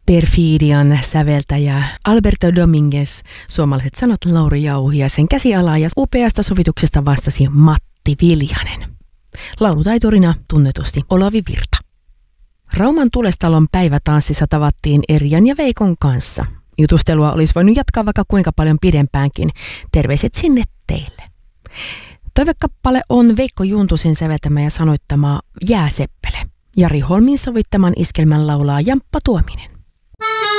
Perfidian säveltäjä Alberto Dominguez, suomalaiset sanat Lauri Jauhi ja sen käsiala ja upeasta sovituksesta vastasi Matti Viljanen. Laulutaiturina tunnetusti Olavi Virta. Rauman Tulestalon päivätanssissa tavattiin Erjan ja Veikon kanssa. Jutustelua olisi voinut jatkaa vaikka kuinka paljon pidempäänkin. Terveiset sinne teille. Toivekappale on Veikko Juntusen säveltämä ja sanoittama Jääseppele. Jari Holmin sovittaman iskelmän laulaa Jamppa Tuominen.